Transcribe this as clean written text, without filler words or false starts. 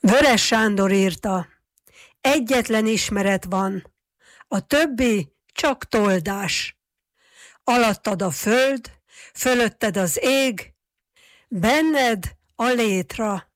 Vörös Sándor írta: egyetlen ismeret van, a többi csak toldás. Alattad a föld, fölötted az ég, benned a létra.